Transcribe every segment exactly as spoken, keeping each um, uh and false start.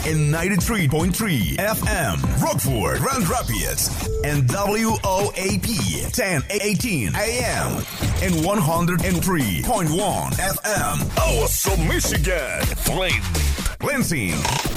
en ninety-three point three F M, Rockford, Grand Rapids, and W O A P ten eighteen A M, and one oh three point one F M, Awesome, Michigan, Flint, Lansing,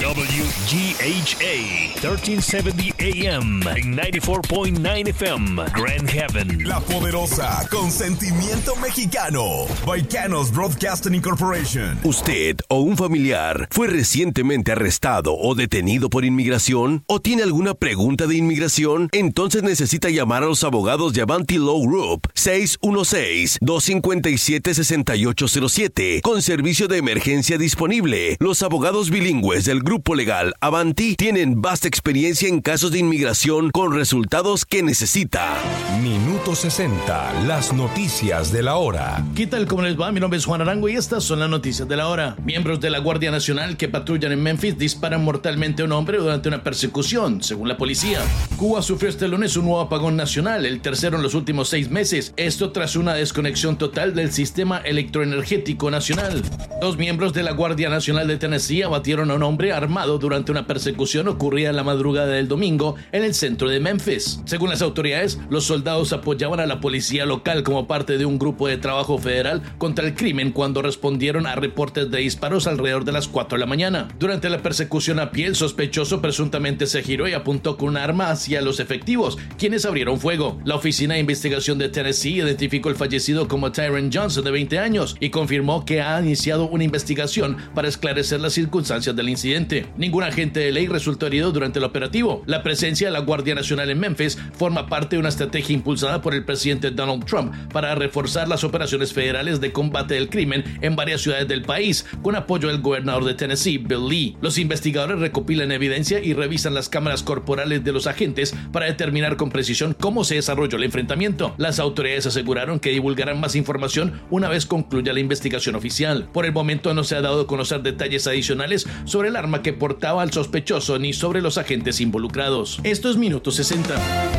W G H A thirteen seventy A M, and ninety-four point nine F M, Grand Haven. La Poderosa, con sentimiento mexicano, Baicanos Broadcasting Incorporation. ¿Usted o un familiar fue recientemente arrestado o detenido por inmigración? ¿O tiene alguna pregunta de inmigración? Entonces necesita llamar a los abogados de Avanti Law Group seis uno seis, dos cinco siete, seis ocho cero siete con servicio de emergencia disponible. Los abogados bilingües del grupo legal Avanti tienen vasta experiencia en casos de inmigración con resultados que necesita. Minuto sesenta, las noticias de la hora. ¿Qué tal? ¿Cómo les va? Mi nombre es Juan Arango y estas son las noticias de la hora. Miembros de la Guardia Nacional que patrullan en Memphis disparan mortalmente a un hombre durante una persecución, según la policía. Cuba sufrió este lunes un nuevo apagón nacional, el tercero en los últimos seis meses. Esto tras una desconexión total del sistema electroenergético nacional. Dos miembros de la Guardia Nacional de Tennessee abatieron a un hombre armado durante una persecución ocurrida en la madrugada del domingo en el centro de Memphis. Según las autoridades, los soldados apoyaban a la policía local como parte de un grupo de trabajo federal contra el crimen cuando respondieron a reportes de disparos alrededor de las cuatro de la mañana. Durante la persecución a pie, el sospechoso presuntamente se giró y apuntó con un arma hacia los efectivos, quienes abrieron fuego. La Oficina de Investigación de Tennessee identificó al fallecido como Tyron Johnson, de veinte años, y confirmó que ha iniciado una investigación para esclarecer las circunstancias del incidente. Ningún agente de ley resultó herido durante el operativo. La presencia de la Guardia Nacional en Memphis forma parte de una estrategia impulsada por el presidente Donald Trump para reforzar las operaciones federales de combate del crimen en varias ciudades del país, con apoyo del gobernador de Tennessee, Bill Lee. Los investigadores recopilan evidencia y revisan las cámaras corporales de los agentes para determinar con precisión cómo se desarrolló el enfrentamiento. Las autoridades aseguraron que divulgarán más información una vez concluya la investigación oficial. Por el momento no se ha dado a conocer detalles adicionales sobre el arma que portaba el sospechoso ni sobre los agentes involucrados. Esto es Minuto sesenta.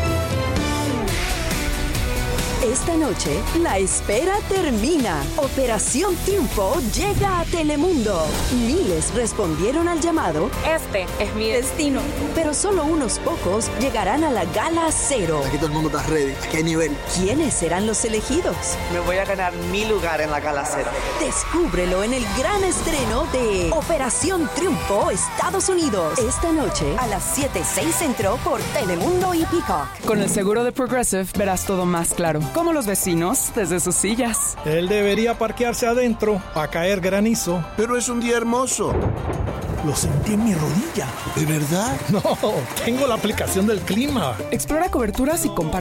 Esta noche, la espera termina. Operación Triunfo llega a Telemundo. Miles respondieron al llamado. Este es mi destino. Pero solo unos pocos llegarán a la Gala Cero. Aquí todo el mundo está ready. ¿A qué nivel? ¿Quiénes serán los elegidos? Me voy a ganar mi lugar en la Gala Cero. Descúbrelo en el gran estreno de Operación Triunfo Estados Unidos. Esta noche a las siete, seis centro por Telemundo y Peacock. Con el seguro de Progressive verás todo más claro. Como los vecinos desde sus sillas. Él debería parquearse adentro a caer granizo. Pero es un día hermoso. Lo sentí en mi rodilla. ¿De verdad? No, tengo la aplicación del clima. Explora coberturas y compara